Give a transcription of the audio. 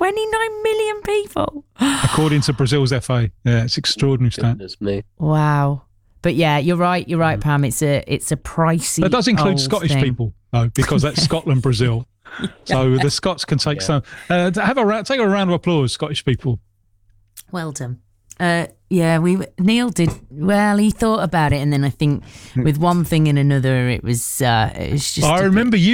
29 million people. According to Brazil's FA. Yeah, it's extraordinary stat. Goodness me. Wow. But yeah, you're right, Pam. It's a pricey. That does include old Scottish thing. people, though, because that's Scotland, Brazil. So the Scots can take some. Take a round of applause, Scottish people. Well done. Neil did well. He thought about it, and then I think with one thing and another, it was just. I remember you